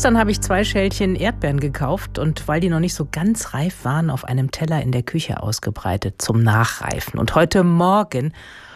Gestern habe ich 2 Schälchen Erdbeeren gekauft und weil die noch nicht so ganz reif waren, auf einem Teller in der Küche ausgebreitet zum Nachreifen. Und heute Morgen,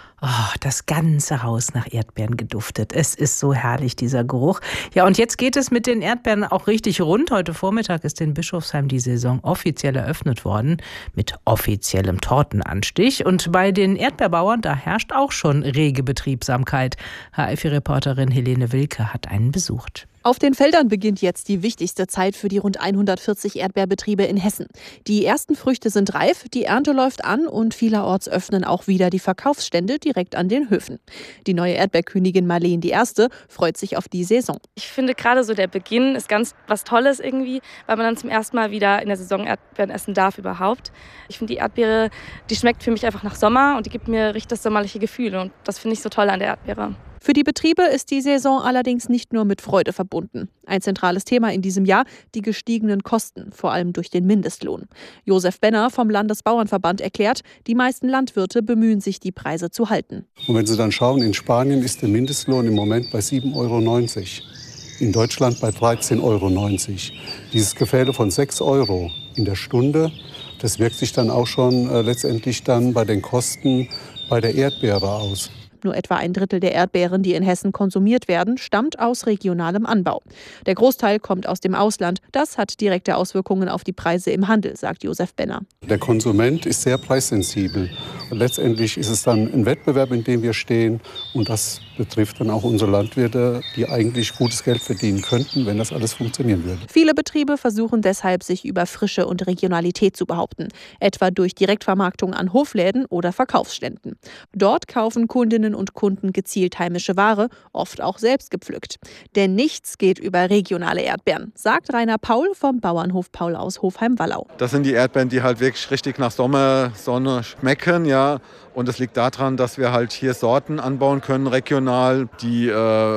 das ganze Haus nach Erdbeeren geduftet. Es ist so herrlich, dieser Geruch. Ja, und jetzt geht es mit den Erdbeeren auch richtig rund. Heute Vormittag ist in Bischofsheim die Saison offiziell eröffnet worden mit offiziellem Tortenanstich. Und bei den Erdbeerbauern, da herrscht auch schon rege Betriebsamkeit. HFI-Reporterin Helene Wilke hat einen besucht. Auf den Feldern beginnt jetzt die wichtigste Zeit für die rund 140 Erdbeerbetriebe in Hessen. Die ersten Früchte sind reif, die Ernte läuft an und vielerorts öffnen auch wieder die Verkaufsstände direkt an den Höfen. Die neue Erdbeerkönigin Marleen I. freut sich auf die Saison. Ich finde gerade so der Beginn ist ganz was Tolles irgendwie, weil man dann zum ersten Mal wieder in der Saison Erdbeeren essen darf überhaupt. Ich finde die Erdbeere, die schmeckt für mich einfach nach Sommer und die gibt mir richtig das sommerliche Gefühl und das finde ich so toll an der Erdbeere. Für die Betriebe ist die Saison allerdings nicht nur mit Freude verbunden. Ein zentrales Thema in diesem Jahr, die gestiegenen Kosten, vor allem durch den Mindestlohn. Josef Benner vom Landesbauernverband erklärt, die meisten Landwirte bemühen sich, die Preise zu halten. Und wenn Sie dann schauen, in Spanien ist der Mindestlohn im Moment bei 7,90 €. In Deutschland bei 13,90 €. Dieses Gefälle von 6 € in der Stunde, das wirkt sich dann auch schon letztendlich dann bei den Kosten bei der Erdbeere aus. Nur etwa 1/3 der Erdbeeren, die in Hessen konsumiert werden, stammt aus regionalem Anbau. Der Großteil kommt aus dem Ausland. Das hat direkte Auswirkungen auf die Preise im Handel, sagt Josef Benner. Der Konsument ist sehr preissensibel. Und letztendlich ist es dann ein Wettbewerb, in dem wir stehen. Und das betrifft dann auch unsere Landwirte, die eigentlich gutes Geld verdienen könnten, wenn das alles funktionieren würde. Viele Betriebe versuchen deshalb, sich über Frische und Regionalität zu behaupten. Etwa durch Direktvermarktung an Hofläden oder Verkaufsständen. Dort kaufen Kundinnen und Kunden gezielt heimische Ware, oft auch selbst gepflückt. Denn nichts geht über regionale Erdbeeren, sagt Rainer Paul vom Bauernhof Paul aus Hofheim-Wallau. Das sind die Erdbeeren, die halt wirklich richtig nach Sommersonne schmecken, ja. Und es liegt daran, dass wir halt hier Sorten anbauen können, regional, die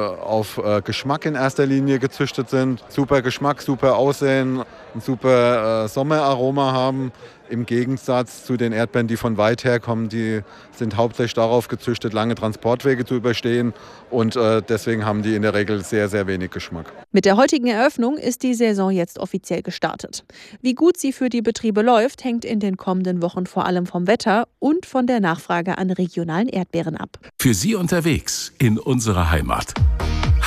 auf Geschmack in erster Linie gezüchtet sind. Super Geschmack, super Aussehen, ein super Sommeraroma haben. Im Gegensatz zu den Erdbeeren, die von weit her kommen, die sind hauptsächlich darauf gezüchtet, lange Transportwege zu überstehen. Und deswegen haben die in der Regel sehr, sehr wenig Geschmack. Mit der heutigen Eröffnung ist die Saison jetzt offiziell gestartet. Wie gut sie für die Betriebe läuft, hängt in den kommenden Wochen vor allem vom Wetter und von der Nachfrage an regionalen Erdbeeren ab. Für Sie unterwegs in unserer Heimat.